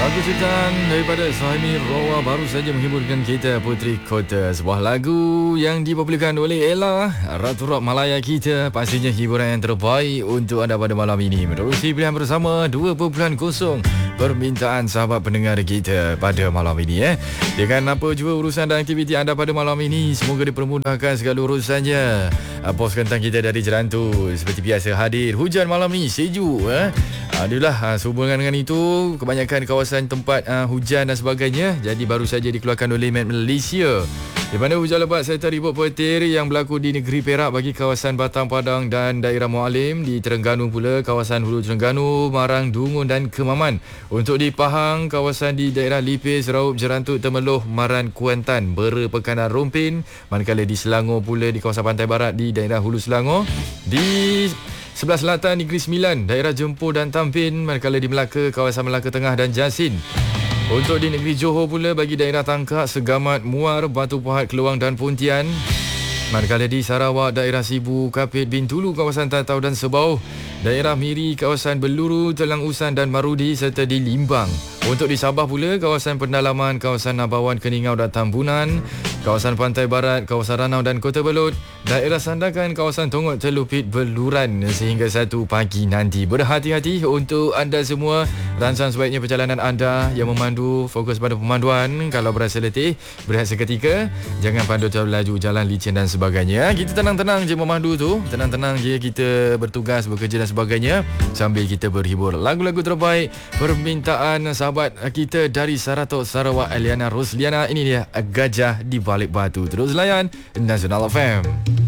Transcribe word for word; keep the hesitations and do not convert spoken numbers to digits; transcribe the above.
Lagu ciptaan daripada Suhaimi Rowa baru saja menghiburkan kita Puteri Kota. Sebuah lagu yang dipopularkan oleh Ella, Ratu Rock Malaya kita. Pastinya hiburan yang terbaik untuk anda pada malam ini. Menerusi pilihan bersama dua titik kosong permintaan sahabat pendengar kita pada malam ini. Eh. Dengan apa jua urusan dan aktiviti anda pada malam ini, semoga dipermudahkan segala urusannya. Pos kentang kita dari Jerantu seperti biasa hadir. Hujan malam ni sejuk. Eh. Adalah sehubungan dengan itu, kebanyakan kawasan tempat uh, hujan dan sebagainya jadi baru saja dikeluarkan oleh Met Malaysia, di mana hujan lebat serta ribut petir yang berlaku di negeri Perak bagi kawasan Batang Padang dan daerah Mualim, di Terengganu pula kawasan Hulu Terengganu, Marang, Dungun dan Kemaman. Untuk di Pahang, kawasan di daerah Lipis, Raup, Jerantut, Temeloh, Maran, Kuantan, Bera, Pekanan, Rompin. Manakala di Selangor pula di kawasan Pantai Barat di daerah Hulu Selangor, di sebelah selatan Negeri Sembilan, daerah Jempur dan Tampin. Manakala di Melaka, kawasan Melaka Tengah dan Jasin. Untuk di negeri Johor pula bagi daerah Tangkak, Segamat, Muar, Batu Pahat, Keluang dan Pontian. Manakala di Sarawak, daerah Sibu, Kapit, Bintulu, kawasan Tatau dan Sebauh, daerah Miri, kawasan Beluru, Telang Usan dan Marudi serta di Limbang. Untuk di Sabah pula, kawasan Pendalaman, kawasan Nabawan, Keningau dan Tambunan, kawasan Pantai Barat, kawasan Ranau dan Kota Belud, daerah Sandakan, kawasan Tongok, Telupit, Beluran sehingga satu pagi nanti. Berhati-hati untuk anda semua. Rancang sebaiknya perjalanan anda yang memandu fokus pada pemanduan. Kalau berasa letih, berehat seketika. Jangan pandu terlalu laju, jalan licin dan sebagainya. Kita tenang-tenang je memandu tu. Tenang-tenang je kita bertugas, bekerja dan sebagainya, sambil kita berhibur. Lagu-lagu terbaik permintaan sahabat kita dari Saratok, Sarawak, Eliana Rosliana. Ini dia Gajah di Balik Batu. Terus layan Nasional F M.